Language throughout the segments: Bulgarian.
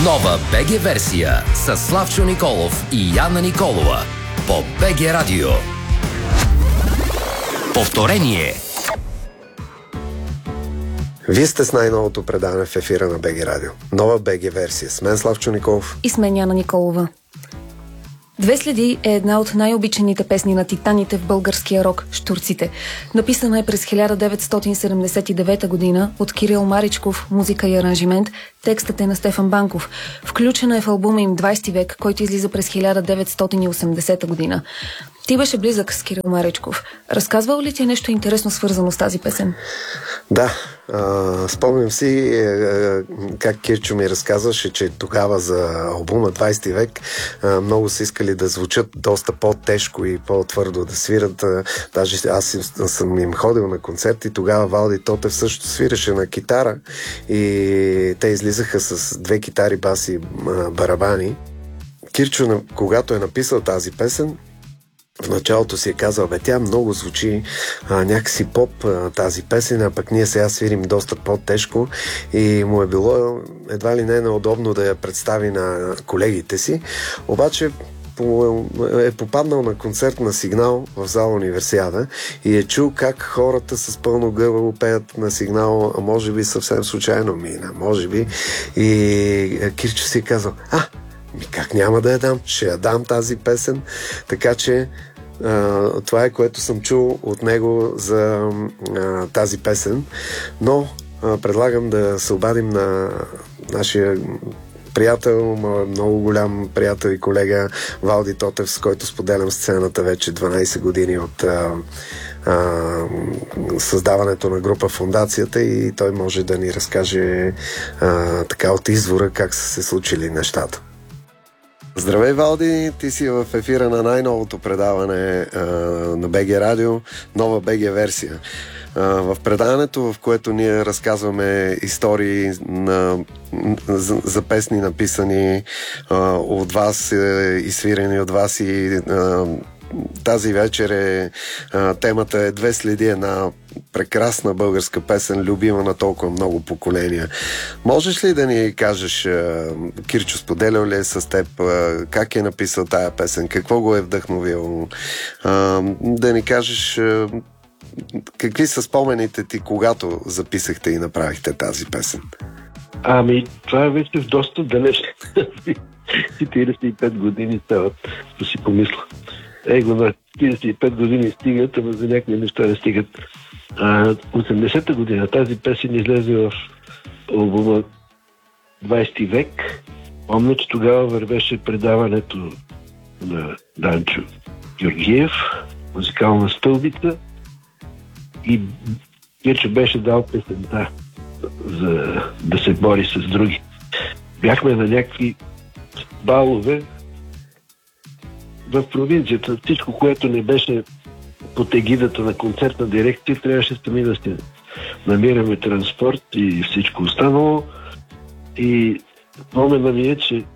Нова БГ версия с Славчо Николов и Яна Николова по БГ Радио. Повторение. Вие сте с най-новото предаване в ефира на БГ Радио. Нова БГ версия. С мен Славчо Николов. И с мен Яна Николова. Две следи е една от най-обичаните песни на титаните в българския рок «Щурците». Написана е през 1979 година от Кирил Маричков, музика и аранжимент. Текстът е на Стефан Банков. Включена е в албума им 20 век, който излиза през 1980 година. Ти беше близък с Кирил Маричков. Разказвал ли ти е нещо интересно свързано с тази песен? Да, спомням си как Кирчо ми разказваше, че тогава за албума 20 век много са искали да звучат доста по-тежко и по-твърдо да свират. Даже аз съм им ходил на концерти, тогава Валди Тотев също свираше на китара и те излизаха с две китари, бас и барабани. Кирчо, когато е написал тази песен, в началото си е казал, тя много звучи някакси поп тази песен, а пък ние сега свирим доста по-тежко и му е било едва ли не неудобно да я представи на колегите си. Обаче е попаднал на концерт на Сигнал в зала Универсиада и е чул как хората с пълно гърло пеят на Сигнал, а може би съвсем случайно мина, може би. И Кирчо си е казал, как няма да я дам? Ще я дам тази песен. Така че това е, което съм чул от него за тази песен. Но предлагам да се обадим на нашия приятел, много голям приятел и колега Валди Тотев, с който споделям сцената вече 12 години от създаването на група Фондацията, и той може да ни разкаже така от извора как са се случили нещата. Здравей, Валди! Ти си в ефира на най-новото предаване на БГ Радио, нова БГ версия. В предаването, в което ние разказваме истории за песни, написани от вас и свирени от вас, и тази вечер темата е Две следи, една прекрасна българска песен, любима на толкова много поколения. Можеш ли да ни кажеш, Кирчо споделял ли е с теб, как е написал тая песен, какво го е вдъхновил? Да ни кажеш какви са спомените ти, когато записахте и направихте тази песен? Това е вече в доста далеч. 45 години стават, да си помисля. На 45 години стигат, ама за някакви неща не стигат. 80-та година тази песен излезе в албума 20 век. Помня, че тогава вървеше предаването на Данчо Георгиев, музикална стълбица, и Кирчо беше дал песента за да се бори с други. Бяхме на някакви балове в провинцията. Всичко, което не беше под егидата на концертна дирекция, трябваше сами да се намираме транспорт и всичко останало. И спомена ми е, че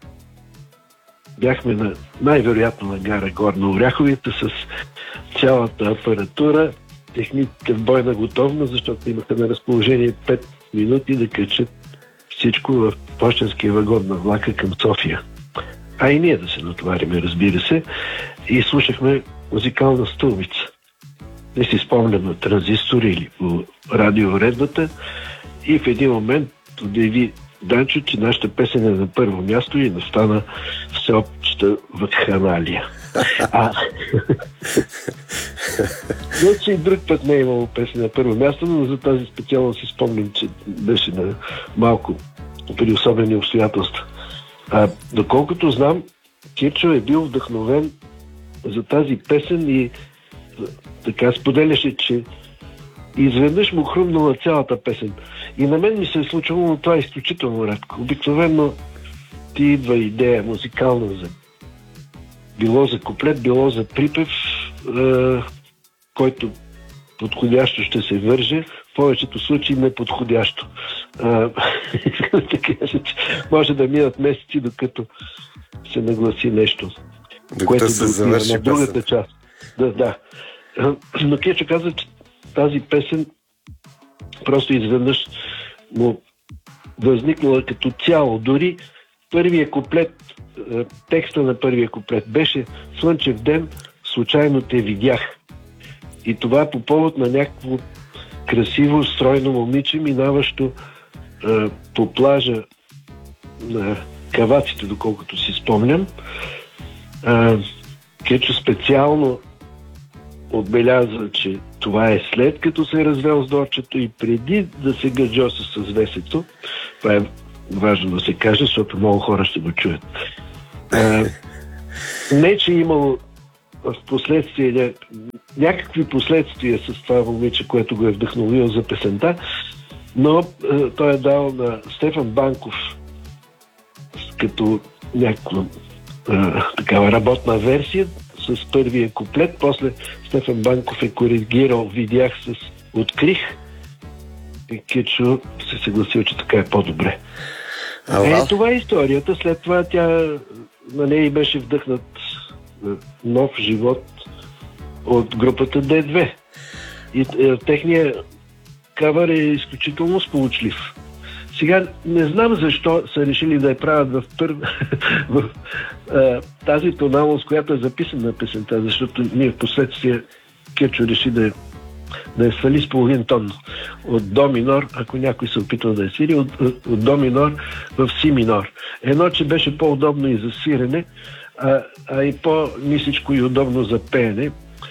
бяхме най-вероятно на гара Горна Оряховица с цялата апаратура, техниците в бойна готовност, защото имаха на разположение 5 минути да качат всичко в пощенския вагон на влака към София. И ние да се натовариме, разбира се, и слушахме музикална стълбица. Не си спомням на транзистор или по радиоуредбата, и в един момент обяви Данчо, че нашата песен е на първо място и настана всеобща вакханалия. Вече и друг път не е имало песен на първо място, но за тази специално си спомням, че беше на малко при особени обстоятелства. Доколкото знам, Кирчо е бил вдъхновен за тази песен и така споделяше, че изведнъж му хрумнала цялата песен. И на мен ми се е случвало, но това е изключително рядко. Обикновено ти идва идея музикална, било за куплет, било за припев, който подходящо ще се върже, в повечето случаи неподходящо. Така че може да минат месеци, докато се нагласи нещо, което се завърши на другата част. Да. Но Кирчо каза, че тази песен просто изведнъж му възникнала като цяло. Дори първия куплет, текста на първия куплет беше: слънчев ден, случайно те видях. И това по повод на някакво красиво, стройно момиче, минаващо по плажа на Каваците, доколкото си спомням. Кечо специално отбеляза, че това е след като се е развел с Дорчето и преди да се гърджоса с Весето. Това е важно да се каже, защото много хора ще го чуят. Не, че имало в последствие някакви последствия с това момиче, което го е вдъхновило за песента, но той е дал на Стефан Банков като някаква такава работна версия с първия куплет. После Стефан Банков е коригирал, видях с открих, и Кичо се съгласил, че така е по-добре. Това е историята. След това на нея беше вдъхнат нов живот от групата D2. И техният кавър е изключително сполучлив. Сега не знам защо са решили да я правят в тази тоналност, която е записана на песента, защото ние в последствие Кечо реши да я свали с половин тон от до минор, ако някой се опитва да я свири, от до минор в си минор. Едно, че беше по-удобно и за свирене, а и по-нисичко и удобно за пеене.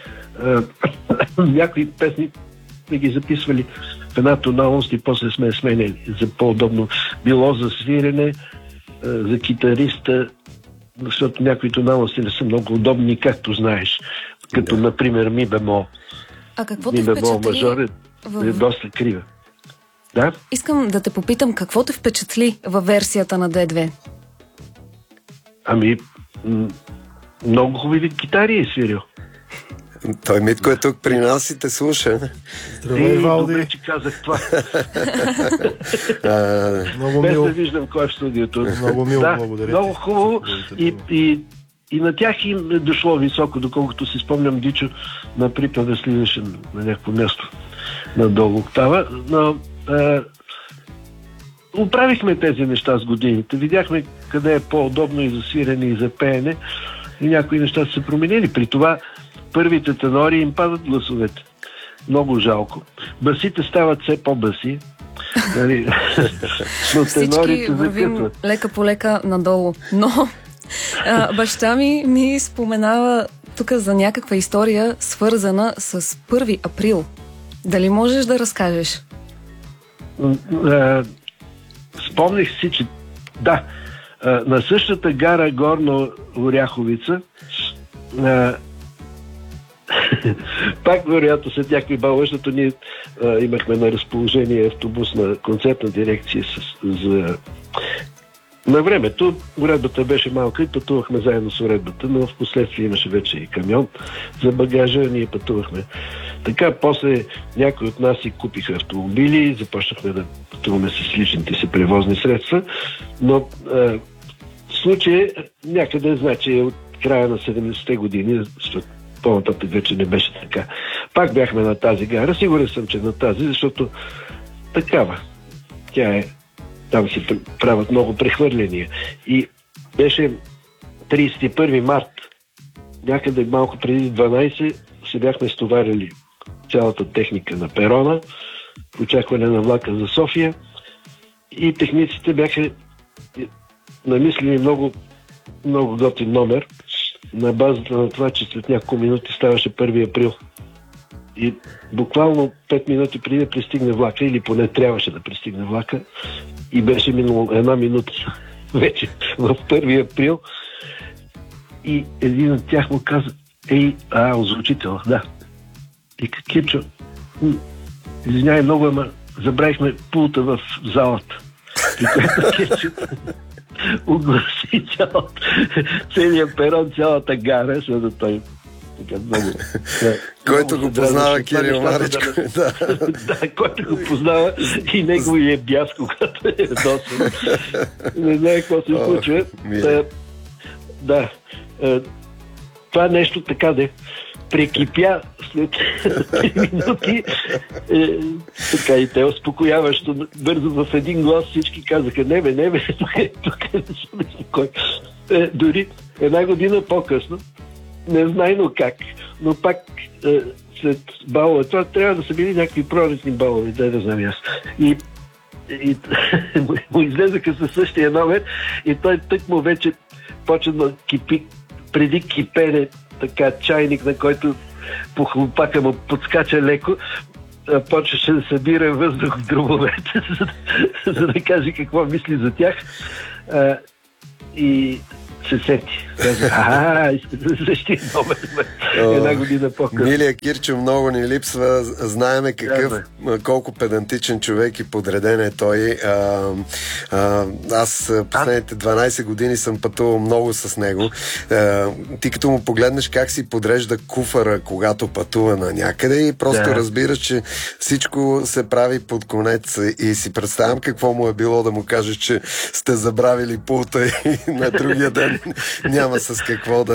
Някои песни сме ги записвали в една тоналност и после сме сменили за по-удобно. Било за свирене, за китариста, защото някои тоналности не са много удобни, както знаеш. Като, например, ми бемол. А какво те впечатли? Мажор е доста крива. Да? Искам да те попитам, какво те впечатли във версията на D2? Много хубави китари е свирил. Той Митко е тук при нас и те слуша. Здравей, Валди. Добре, че казах това. Много без мило. да виждам кой е в студиото. Много мило, да, благодаря. Много хубаво. И на тях им е дошло високо, доколкото си спомням, Дичо на припева слизаше на някакво място надолу октава. Но оправихме тези неща с годините. Видяхме къде е по-удобно и за свирене, и за пеене. И някои неща са се променили. При това първите тенори им падат гласовете. Много жалко. Басите стават все по-баси. Но всички вървим лека по лека надолу. Но баща ми споменава тук за някаква история, свързана с 1 април. Дали можеш да разкажеш? Спомних си, че да, на същата гара Горна Оряховица пак вероятно след някакви балове, защото ние имахме на разположение автобус на концертна дирекция на времето. Уредбата беше малка и пътувахме заедно с уредбата, но в последствие имаше вече и камион за багажа, ние пътувахме. Така, после някои от нас си купиха автомобили, започнахме да пътуваме с личните си превозни средства, но в случай някъде, значи, от края на 70-те години, защото по-нататък вече не беше така. Пак бяхме на тази гара, сигурен съм, че на тази, защото такава. Тя е, там си правят много прехвърляния. И беше 31 март, някъде малко преди 12, се бяхме стоварили цялата техника на перона, в очакване на влака за София, и техниците бяха намислили много, много готин номер на базата на това, че след няколко минути ставаше 1 април. И буквално 5 минути преди да пристигне влака, или поне трябваше да пристигне влака, и беше минало 1 минута вече в 1 април, и един от тях му каза: озвучител, да. И Кичо, извинявай много, ама забравихме пулта в залата. И което Кичо огласи целият перон, цялата гара, защото той така много... Който го познава Кирил Маричко. Да, който го познава и неговия бяс, когато е досен. Не знае какво се случва. Да. Това нещо така де. прекипя след 3 минути. Така и те успокояващо бързо в един глас всички казаха: не бе, тук не съм спокойен. Дори 1 година по-късно, незнайно как, но пак след балове, това трябва да са били някакви пролетни балове, да знам аз. И му излезаха със същия номер и той тъкмо вече почна да кипи, преди кипене, така чайник, на който по хлопака му подскача леко, почваше да събира въздух в дробовете, за да каже какво мисли за тях. И се сети. Каза: същия номер 1 година по-късно. Милия Кирчо много ни липсва. Знаеме колко педантичен човек и подреден е той. Аз последните 12 години съм пътувал много с него. Ти като му погледнеш как си подрежда куфара, когато пътува на някъде, и просто разбираш, че всичко се прави под конец, и си представям какво му е било да му кажеш, че сте забравили пулта и на другия ден няма с какво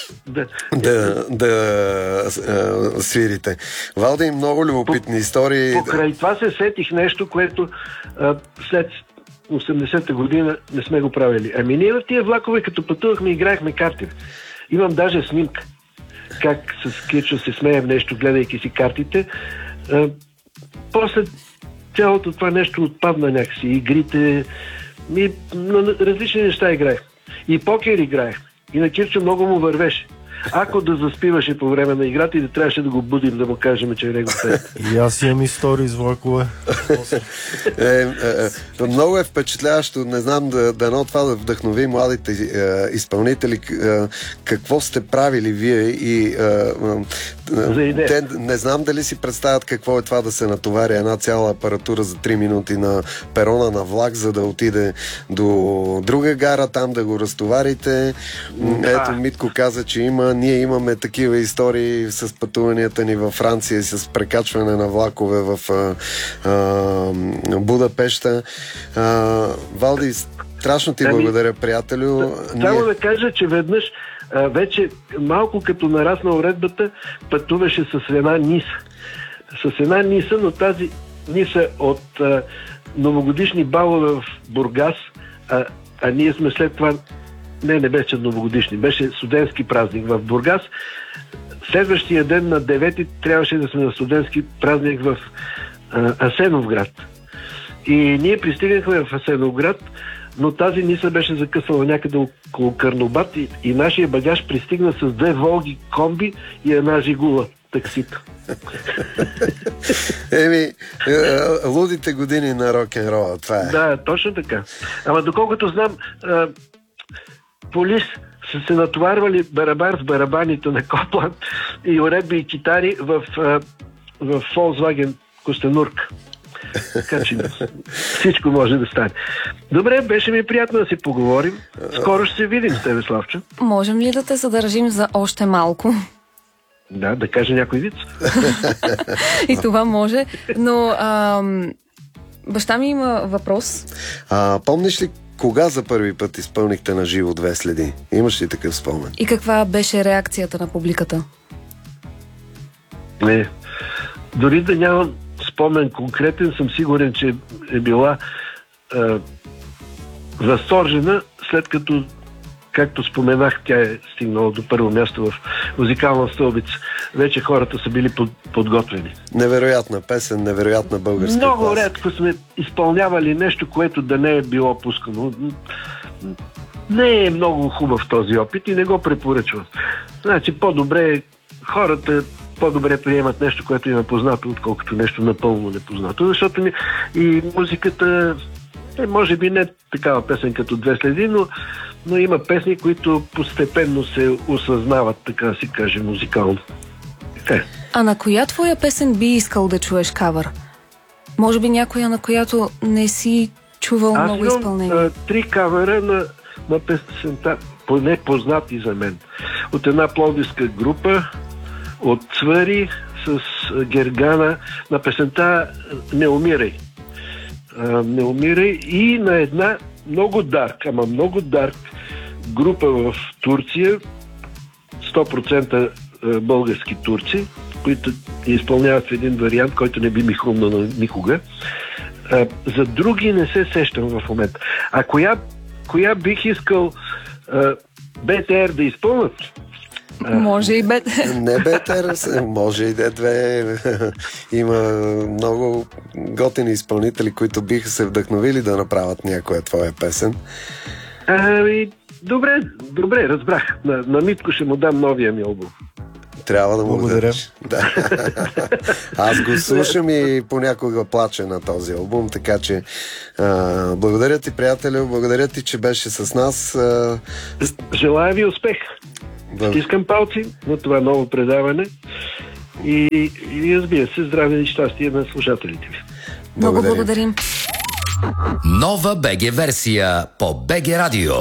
да свирите. Валди, много любопитни истории. Покрай това се сетих нещо, което след 80-та година не сме го правили. Ами ние в тия влакове, като пътувахме, играехме карти. Имам даже снимка как с Кирчо се смеем нещо, гледайки си картите. После цялото това нещо отпадна някакси. Игрите, различни неща играех. И покер играех. И на Кирчо много му вървеше. Ако да заспиваше по време на играта и да трябваше да го будим, да му кажем, че е него пет. И аз имам истории с влакове. Много е впечатляващо. Не знам, дано това да вдъхнови младите изпълнители. Какво сте правили вие и те не знам дали си представят какво е това да се натовари една цяла апаратура за 3 минути на перона на влак, за да отиде до друга гара, там да го разтоварите. Ето, Митко каза, че ние имаме такива истории с пътуванията ни във Франция и с прекачване на влакове в Будапеща. Валди, страшно ти благодаря, приятелю. Само да кажа, че веднъж вече малко като нарасна уредбата, пътуваше с една ниса. С една ниса, но тази ниса от новогодишни балове в Бургас, а ние сме след това... Не беше новогодишни, беше студентски празник в Бургас. Следващия ден на 9-ти трябваше да сме на студентски празник в Асеновград. И ние пристигнахме в Асеновград, но тази ниса беше закъсала някъде около Карнобат и нашия багаж пристигна с 2 Волги комби и една Жигула таксито. Лудите години на рок-н-рола, това е. Да, точно така. Ама доколкото знам, Полис са се натоварвали барабар с барабаните на Копланд и уредби и китари в Volkswagen Костенурка. Така че всичко може да стане. Добре, беше ми приятно да си поговорим. Скоро ще се видим с тебе, Славчо. Можем ли да те задържим за още малко? Да кажа някой виц. И това може. Но баща ми има въпрос. Помниш ли кога за първи път изпълнихте на живо 2 следи? Имаш ли такъв спомен? И каква беше реакцията на публиката? Дори да нямам спомен конкретен, съм сигурен, че е била възторжена, след като, както споменах, тя е стигнала до първо място в музикална стълбица. Вече хората са били подготвени. Невероятна песен, невероятна българска Много класика. рядко сме изпълнявали нещо, което да не е било пускано. Не е много хубав този опит и не го препоръчвам. Значи по-добре хората приемат нещо, което им е познато, отколкото нещо напълно непознато. Защото и музиката може би не такава песен като 2 следи, но има песни, които постепенно се осъзнават, така да си каже, музикално. А на коя твоя песен би искал да чуеш кавър? Може би някоя, на която не си чувал много изпълнение? Аз имам 3 кавъра на песента, поне познати за мен. От една пловдивска група, от Цвари с Гергана, на песента "Не умирай". "Не умирай" и на една много дарк група в Турция, 100% български турци, които изпълняват в един вариант, който не би ми хрумнал никога. За други не се сещам в момента. А коя бих искал БТР да изпълнят? Може и БТР. Не БТР, може и Д2. Има много готини изпълнители, които биха се вдъхновили да направят някоя твоя песен. Добре, разбрах. На Митко ще му дам новия ми албум. Трябва да му благодаря. Да. Аз го слушам и понякога плача на този албум, така че благодаря ти, приятелю, благодаря ти, че беше с нас. Желая ви успех. Стискам палци на това ново предаване и разбира се, здраве и щастие на слушателите ви. Много благодарим. Нова БГ версия по БГ Радио.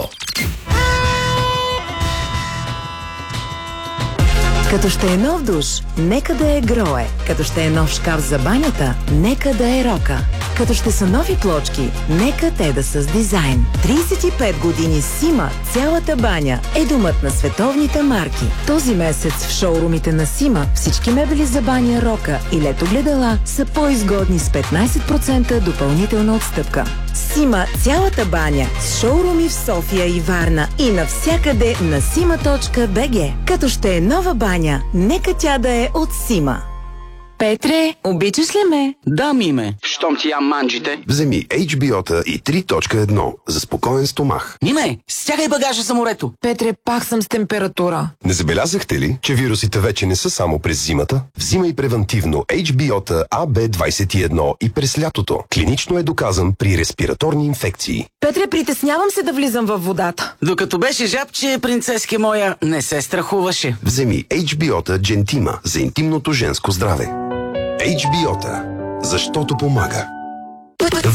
Като ще е нов душ, нека да е Грое. Като ще е нов шкаф за банята, нека да е Рока. Като ще са нови плочки, нека те да са с дизайн. 35 години Сима, цялата баня е домът на световните марки. Този месец в шоурумите на Сима всички мебели за баня, Рока и летогледала са по-изгодни с 15% допълнителна отстъпка. Сима, цялата баня с шоуруми в София и Варна и навсякъде на sima.bg. Като ще е нова баня, нека тя да е от Сима. Петре, обичаш ли ме? Да, Миме. Щом ти ям манджите. Вземи HBO-та и 3.1 за спокоен стомах. Миме, стягай багажа за морето. Петре, пак съм с температура. Не забелязахте ли, че вирусите вече не са само през зимата? Взимай превентивно HBO-та AB21 и през лятото. Клинично е доказан при респираторни инфекции. Петре, притеснявам се да влизам във водата. Докато беше жабче, принцески моя не се страхуваше. Вземи HBO-та Gentima за интимното женско здраве. HBO-та, защото помага.